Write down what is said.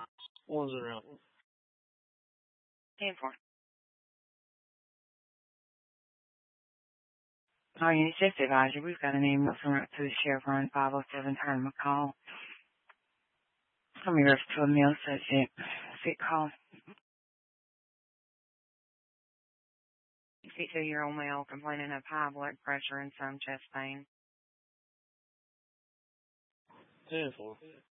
One's around. 10-4. Oh, you just advised you. We've got an email from to the sheriff on 507 Turn McCall. From yours to a meal associate. Sick call. 52-year-old male complaining of high blood pressure and some chest pain. 10-4.